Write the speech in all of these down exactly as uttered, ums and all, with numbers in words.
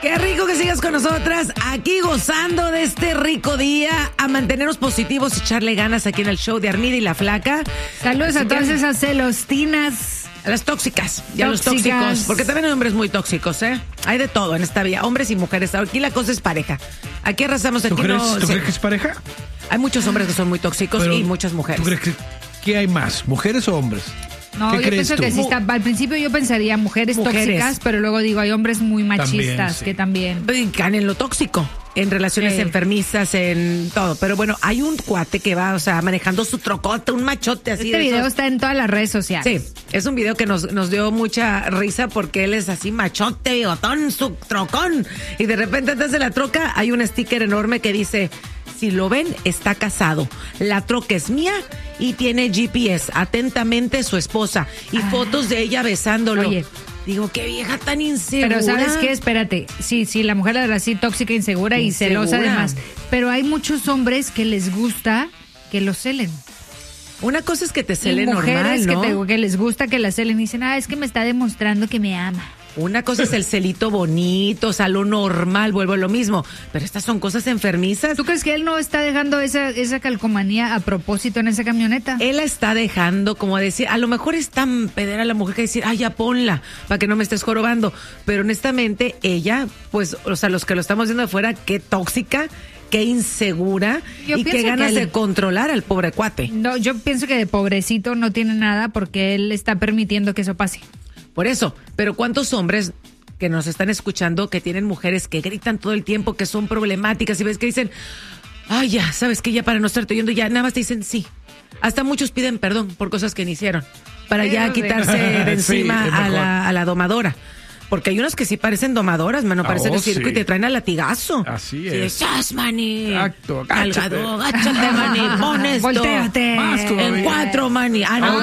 Qué rico que sigas con nosotras, aquí gozando de este rico día, a mantenernos positivos, echarle ganas aquí en el show de Armida y la Flaca. Saludos Así a todas que, esas celostinas. a las tóxicas y a los Tóxicas. tóxicos, porque también hay hombres muy tóxicos, ¿eh? Hay de todo en esta vida, hombres y mujeres. Aquí la cosa es pareja. Aquí arrasamos, aquí ¿Tú, crees, no... ¿tú se- crees que es pareja? Hay muchos hombres que son muy tóxicos Pero, y muchas mujeres. ¿Tú crees que qué hay más, mujeres o hombres? No, ¿Qué yo crees pienso tú? que sí está. Al principio yo pensaría mujeres, Mujeres. tóxicas, pero luego digo, hay hombres muy machistas También, sí. que también. Y caen en lo tóxico, en relaciones Sí. enfermizas, en todo. Pero bueno, hay un cuate que va, o sea, manejando su trocote, un machote así. Este de video esos. está en todas las redes sociales. Sí, es un video que nos, nos dio mucha risa porque él es así machote, bigotón, su trocón. Y de repente antes de la troca hay un sticker enorme que dice, si lo ven, está casado. La troca es mía y tiene G P S. Atentamente su esposa. Y Ah. fotos de ella besándolo. Oye. Digo, qué vieja tan insegura. Pero ¿sabes qué? Espérate. Sí, sí, la mujer era así tóxica, insegura, y Insegura. celosa además. Pero hay muchos hombres que les gusta que los celen. Una cosa es que te Y cele mujeres normal, ¿no? que, te- que les gusta que la celen y dicen, ah, es que me está demostrando que me ama. Una cosa es el celito bonito, o sea, lo normal, vuelvo a lo mismo. Pero estas son cosas enfermizas. ¿Tú crees que él no está dejando esa, esa calcomanía a propósito en esa camioneta? Él la está dejando, como decir, a lo mejor es tan pedera la mujer que decir, ay, ya ponla, para que no me estés jorobando. Pero honestamente, ella, pues, o sea, los que lo estamos viendo de fuera, qué tóxica, qué insegura Yo y qué pienso ganas que él- de controlar al pobre cuate. No, yo pienso que de pobrecito no tiene nada porque él está permitiendo que eso pase. Por eso, pero ¿cuántos hombres que nos están escuchando que tienen mujeres que gritan todo el tiempo, que son problemáticas y ves que dicen, ay, ya, sabes que ya para no estarte oyendo, ya nada más te dicen sí? Hasta muchos piden perdón por cosas que ni hicieron, para ya Pero de- quitarse de Sí, encima es a, mejor. la, a la domadora. Porque hay unas que sí parecen domadoras, mano, Ah, parecen oh, el circo sí. y te traen al latigazo. Así Sí, es. ¡sas, mani! Exacto, agáchate. Calgado, agáchate, mani, pon esto. Voltéate. Más todavía. En cuatro, mani. Ah, no,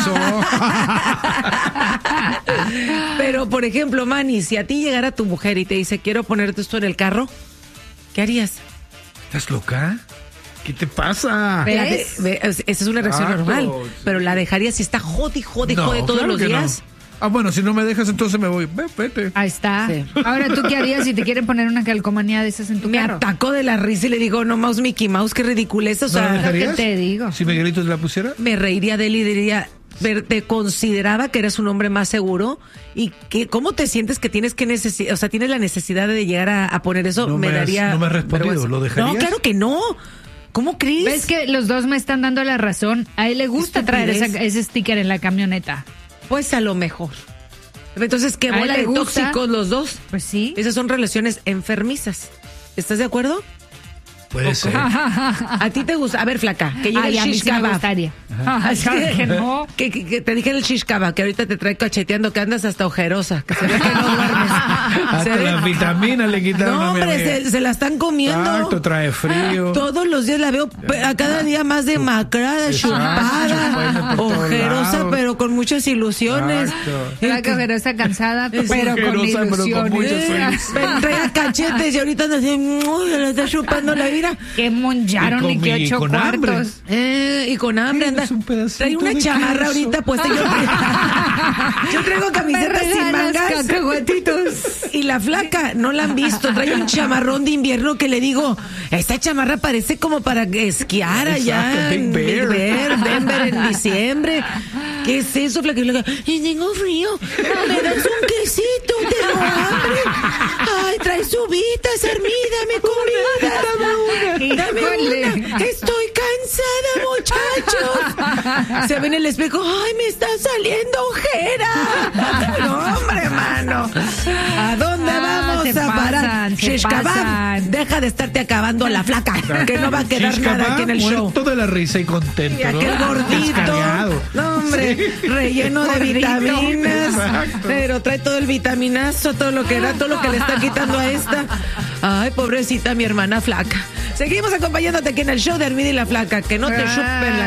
Ah, ¿qué pasó? Pero, por ejemplo, Manny, si a ti llegara tu mujer y te dice, quiero ponerte esto en el carro, ¿qué harías? ¿Estás loca? ¿Qué te pasa? Ve- La ¿Ves? de- ve- es- esa es una reacción Exacto, normal, sí. pero la dejarías si está jode, jode, jode todos claro los que no. días. Ah, bueno, si no me dejas, entonces me voy. Ve, vete. Ahí está. Sí. Ahora, ¿tú qué harías si te quieren poner una calcomanía de esas en tu Me carro? ataco de la risa y le digo, no más Mickey Mouse, qué ridiculeza. O ¿No la sea, dejarías? ¿qué te digo? Si Miguelito te la pusiera. me reiría de él y diría, "Ver, te consideraba que eres un hombre más seguro y que cómo te sientes que tienes que necesitar, o sea, tienes la necesidad de llegar a, a poner eso, No me, me has- daría no me has respondido, vergüenza. ¿lo dejarías? No, claro que no. ¿Cómo crees? ¿Ves que los dos me están dando la razón? A él le gusta traer esa- Estupidez. ese sticker en la camioneta. Pues a lo mejor. Entonces, ¿qué A él bola le de gusta. tóxicos los dos? Pues sí. Esas son relaciones enfermizas. ¿Estás de acuerdo? Puede ser. ¿A ti te gusta? A ver, flaca, que llegue Ay, el a mí shish sí me kebab. gustaría. Así Claro que no. que, que- que te dije el shish kebab, que ahorita te trae cacheteando que andas hasta ojerosa, que se ve que no duermes. Se Hasta ve- las vitaminas le quitaron No, a mi hombre, amiga. se, se la están comiendo. Exacto, trae frío. Todos los días la veo pe- a cada día más demacrada, Exacto, chupándole chupada, por todos ojerosa, lados. pero con muchas ilusiones. Exacto. La que está cansada, pero con ojerosa, pero con ilusiones. muchos sueños. Me trae cachetes y ahorita anda así, uy, se la está chupando la vida. Qué monjaron Y ni con- qué y ocho con hambre. cuartos. Eh, y con hambre anda. Tienes un pedacito Trae una de chamarra queso. ahorita puesta. Yo traigo, yo traigo camisetas Me sin regalas mangas. cacahuatitos. Y la flaca, no la han visto. Trae un chamarrón de invierno que le digo, esta chamarra parece como para esquiar allá Exacto, Big en Bear. Big Bear, Denver en diciembre. ¿Qué es eso, flaca? Y le digo, "Y tengo frío. Me das un quesito, tengo hambre. Ay, trae subitas, Armida, me comida. Dame Híjole. una. Estoy cansada, muchachos. Se ve en el espejo. Ay, me está saliendo ojera. No, hombre, mano. ¿A dónde Ah, vamos se a parar? pasan, se Shish kebab, pasan. deja de estarte acabando la flaca, que no va a quedar Shish nada kebab, aquí en el show. muerto de la risa y contento, Y aquel ¿no? gordito, Descargado. no hombre, relleno de Gordito. vitaminas, Exacto. pero trae todo el vitaminazo, todo lo que era, todo lo que le está quitando a esta. Ay, pobrecita mi hermana flaca. Seguimos acompañándote aquí en el show de Armida y la Flaca, que no te chupen la